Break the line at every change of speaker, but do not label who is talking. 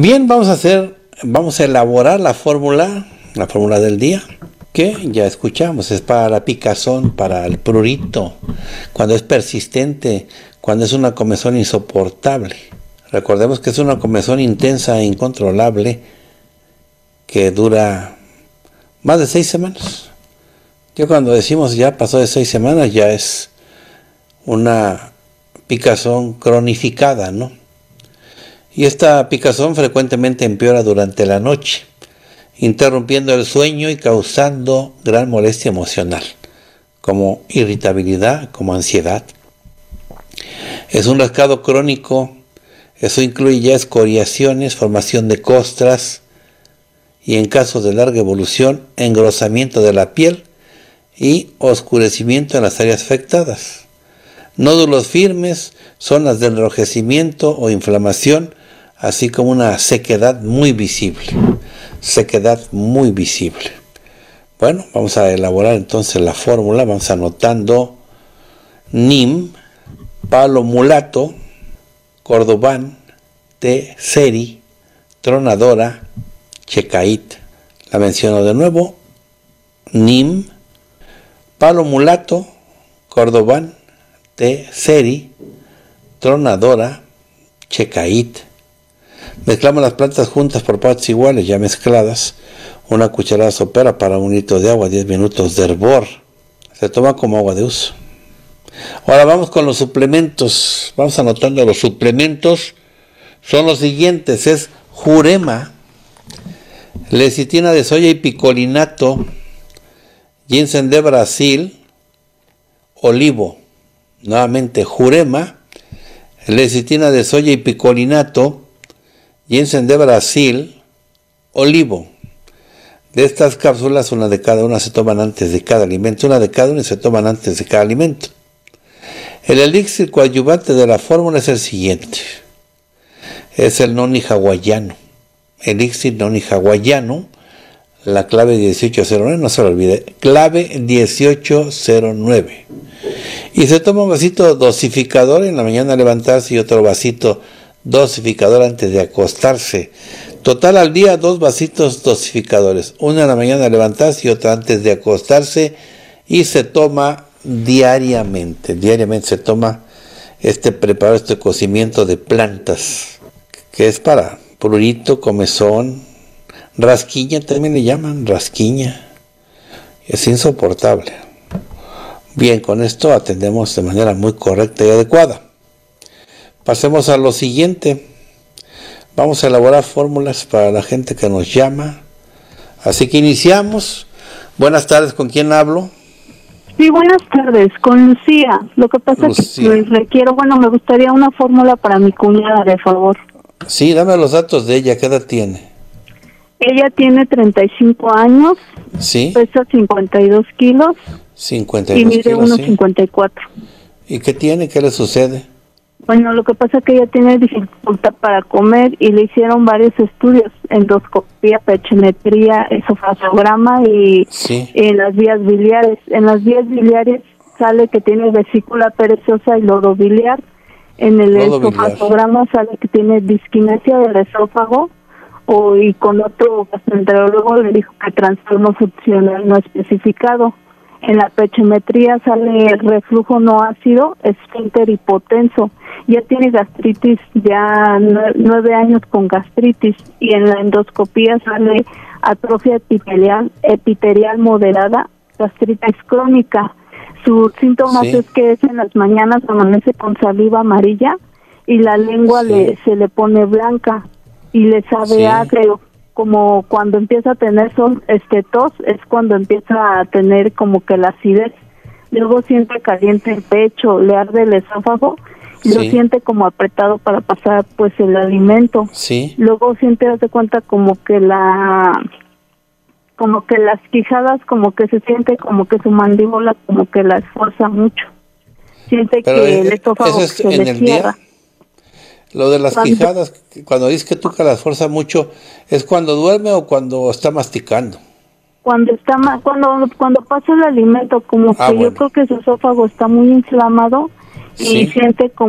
Bien, vamos a elaborar la fórmula del día, que ya escuchamos, es para la picazón, para el prurito, cuando es persistente, cuando es una comezón insoportable. Recordemos que es una comezón intensa e incontrolable que dura más de 6 semanas. Ya cuando decimos ya pasó de 6 semanas, ya es una picazón cronificada, ¿no? Y esta picazón frecuentemente empeora durante la noche, interrumpiendo el sueño y causando gran molestia emocional, como irritabilidad, como ansiedad. Es un rascado crónico, eso incluye ya escoriaciones, formación de costras y, en casos de larga evolución, engrosamiento de la piel y oscurecimiento en las áreas afectadas. Nódulos firmes, zonas de enrojecimiento o inflamación, así como una sequedad muy visible. Bueno, vamos a elaborar entonces la fórmula. Vamos anotando NIM, palo mulato, cordobán, té seri, tronadora, checait. La menciono de nuevo: NIM, palo mulato, cordobán, té seri, tronadora, checait. Mezclamos las plantas juntas por partes iguales, ya mezcladas. Una cucharada sopera para 1 litro de agua, 10 minutos de hervor. Se toma como agua de uso. Ahora vamos con los suplementos. Vamos anotando los suplementos. Son los siguientes: es jurema, lecitina de soya y picolinato, ginseng de Brasil, olivo. Nuevamente, jurema, lecitina de soya y picolinato, ginseng de Brasil, olivo. De estas cápsulas, una de cada una se toman antes de cada alimento. Una de cada una se toman antes de cada alimento. El elixir coadyuvante de la fórmula es el siguiente. Es el noni hawaiano. Elixir noni hawaiano. La clave 1809, no se lo olvide. Clave 1809. Y se toma un vasito dosificador en la mañana al levantarse y otro vasito dosificador antes de acostarse. Total al día 2 vasitos dosificadores, una en la mañana al levantarse y otra antes de acostarse, y se toma diariamente se toma este preparado, este cocimiento de plantas, que es para prurito, comezón, rasquiña, también le llaman rasquiña. Es insoportable. Bien, con esto atendemos de manera muy correcta y adecuada. Pasemos a lo siguiente. Vamos a elaborar fórmulas para la gente que nos llama. Así que iniciamos. Buenas tardes, ¿con quién hablo?
Sí, buenas tardes, con Lucía. Lo que pasa es que me gustaría una fórmula para mi cuñada, de favor.
Sí, dame los datos de ella. ¿Qué edad tiene?
Ella tiene 35 años.
Sí.
Pesa 52 kilos.
52
y mide
kilos,
1,54.
¿Y qué tiene? ¿Qué le sucede?
Bueno, lo que pasa es que ella tiene dificultad para comer y le hicieron varios estudios: endoscopía, pechimetría, esofagograma y en las vías biliares. En las vías biliares sale que tiene vesícula perezosa y lodo biliar. En el esofagograma sale que tiene disquinesia del esófago, y con otro gastroenterólogo le dijo que trastorno funcional no especificado. En la pechimetría sale reflujo no ácido, esfínter hipotenso. Ya tiene gastritis, ya 9 años con gastritis. Y en la endoscopía sale atrofia epitelial moderada, gastritis crónica. Sus síntomas es que en las mañanas amanece con saliva amarilla y la lengua se le pone blanca y le sabe agrio. Como cuando empieza a tener tos, es cuando empieza a tener como que la acidez. Luego siente caliente el pecho, le arde el esófago y lo siente como apretado para pasar pues el alimento. Luego siente, hace cuenta, como que las quijadas, como que se siente como que su mandíbula como que la esfuerza mucho. Siente que el esófago se le cierra.
Lo de las quijadas, cuando dices que tú que las fuerza mucho, ¿es cuando duerme o cuando está masticando?
Cuando pasa el alimento, como que yo creo que su esófago está muy inflamado y siente como